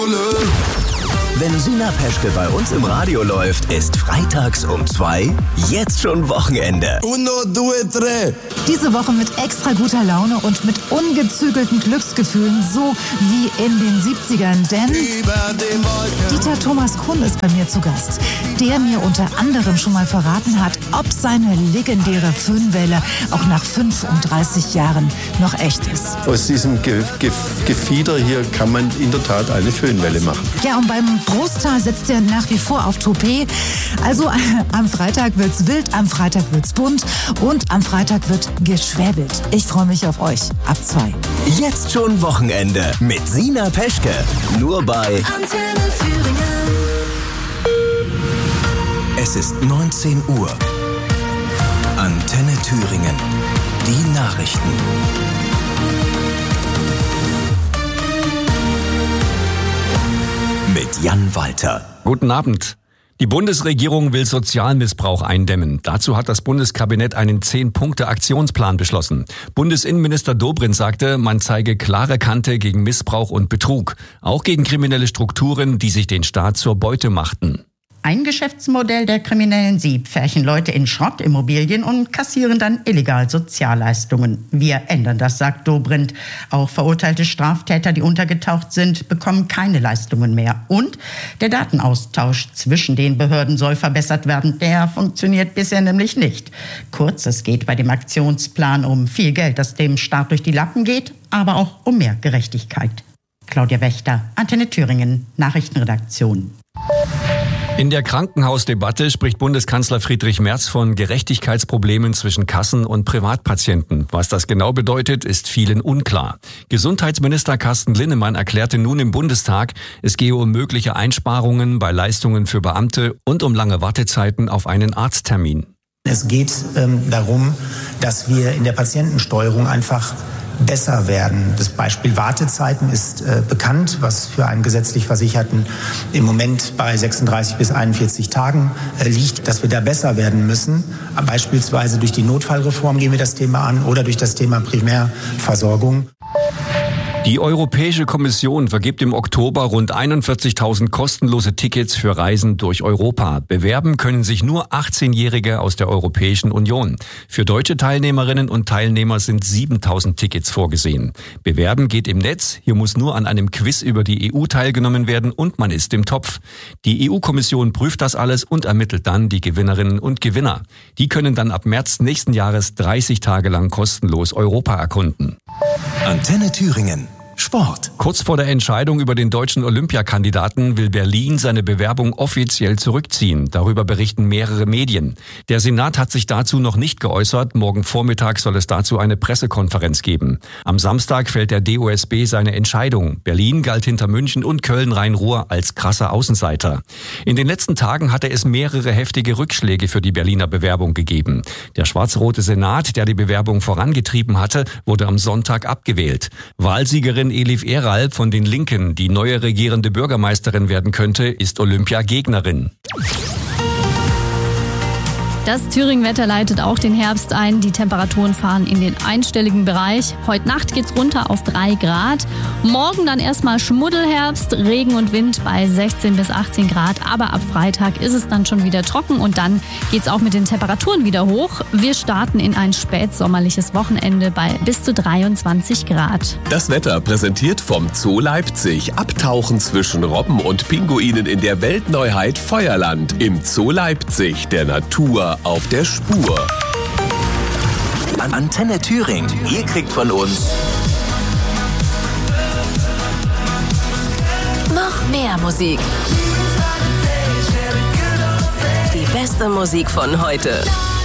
Wenn Sina Peschke bei uns im Radio läuft, ist freitags um 2 jetzt schon Wochenende. Uno, due, tre. Diese Woche mit extra guter Laune und mit ungezügelten Glücksgefühlen, so wie in den 70ern. Denn Dieter Thomas Kuhn ist bei mir zu Gast, der mir unter anderem schon mal verraten hat, ob seine legendäre Föhnwelle auch nach 35 Jahren noch echt ist. Aus diesem Gefieder hier kann man in der Tat eine Föhnwelle machen. Ja, und beim Großteil setzt er nach wie vor auf Toupet. Also am Freitag wird's wild, am Freitag wird's bunt und am Freitag wird geschwäbelt. Ich freue mich auf euch. Ab 2. Jetzt schon Wochenende mit Sina Peschke. Nur bei Antenne Thüringen. Es ist 19 Uhr. Antenne Thüringen. Die Nachrichten. Mit Jan Walter. Guten Abend. Die Bundesregierung will Sozialmissbrauch eindämmen. Dazu hat das Bundeskabinett einen 10-Punkte-Aktionsplan beschlossen. Bundesinnenminister Dobrindt sagte, man zeige klare Kante gegen Missbrauch und Betrug. Auch gegen kriminelle Strukturen, die sich den Staat zur Beute machten. Ein Geschäftsmodell der Kriminellen. Sie pferchen Leute in Schrottimmobilien und kassieren dann illegal Sozialleistungen. Wir ändern das, sagt Dobrindt. Auch verurteilte Straftäter, die untergetaucht sind, bekommen keine Leistungen mehr. Und der Datenaustausch zwischen den Behörden soll verbessert werden. Der funktioniert bisher nämlich nicht. Kurz, es geht bei dem Aktionsplan um viel Geld, das dem Staat durch die Lappen geht, aber auch um mehr Gerechtigkeit. Claudia Wächter, Antenne Thüringen, Nachrichtenredaktion. In der Krankenhausdebatte spricht Bundeskanzler Friedrich Merz von Gerechtigkeitsproblemen zwischen Kassen und Privatpatienten. Was das genau bedeutet, ist vielen unklar. Gesundheitsminister Carsten Linnemann erklärte nun im Bundestag, es gehe um mögliche Einsparungen bei Leistungen für Beamte und um lange Wartezeiten auf einen Arzttermin. Es geht darum, dass wir in der Patientensteuerung einfach besser werden. Das Beispiel Wartezeiten ist bekannt, was für einen gesetzlich Versicherten im Moment bei 36 bis 41 Tagen liegt, dass wir da besser werden müssen. Beispielsweise durch die Notfallreform gehen wir das Thema an oder durch das Thema Primärversorgung. Die Europäische Kommission vergibt im Oktober rund 41.000 kostenlose Tickets für Reisen durch Europa. Bewerben können sich nur 18-Jährige aus der Europäischen Union. Für deutsche Teilnehmerinnen und Teilnehmer sind 7.000 Tickets vorgesehen. Bewerben geht im Netz. Hier muss nur an einem Quiz über die EU teilgenommen werden und man ist im Topf. Die EU-Kommission prüft das alles und ermittelt dann die Gewinnerinnen und Gewinner. Die können dann ab März nächsten Jahres 30 Tage lang kostenlos Europa erkunden. Antenne Thüringen. Sport. Kurz vor der Entscheidung über den deutschen Olympiakandidaten will Berlin seine Bewerbung offiziell zurückziehen. Darüber berichten mehrere Medien. Der Senat hat sich dazu noch nicht geäußert. Morgen Vormittag soll es dazu eine Pressekonferenz geben. Am Samstag fällt der DOSB seine Entscheidung. Berlin galt hinter München und Köln-Rhein-Ruhr als krasser Außenseiter. In den letzten Tagen hatte es mehrere heftige Rückschläge für die Berliner Bewerbung gegeben. Der schwarz-rote Senat, der die Bewerbung vorangetrieben hatte, wurde am Sonntag abgewählt. Wahlsiegerin Elif Eral von den Linken, die neue regierende Bürgermeisterin werden könnte, ist Olympiagegnerin. Das Thüringen-Wetter leitet auch den Herbst ein. Die Temperaturen fahren in den einstelligen Bereich. Heute Nacht geht's runter auf 3 Grad. Morgen dann erstmal Schmuddelherbst, Regen und Wind bei 16 bis 18 Grad. Aber ab Freitag ist es dann schon wieder trocken und dann geht's auch mit den Temperaturen wieder hoch. Wir starten in ein spätsommerliches Wochenende bei bis zu 23 Grad. Das Wetter präsentiert vom Zoo Leipzig. Abtauchen zwischen Robben und Pinguinen in der Weltneuheit Feuerland. Im Zoo Leipzig, der Natur auf der Spur. Antenne Thüringen. Ihr kriegt von uns Noch mehr Musik. Die beste Musik von heute.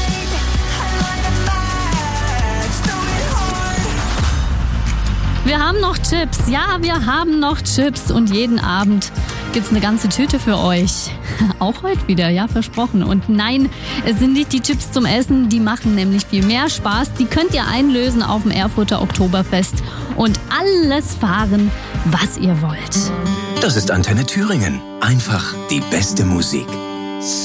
Wir haben noch Chips. Ja, wir haben noch Chips und jeden Abend gibt's eine ganze Tüte für euch. Auch heute wieder, ja, versprochen. Und nein, es sind nicht die Chips zum Essen, die machen nämlich viel mehr Spaß. Die könnt ihr einlösen auf dem Erfurter Oktoberfest und alles fahren, was ihr wollt. Das ist Antenne Thüringen. Einfach die beste Musik.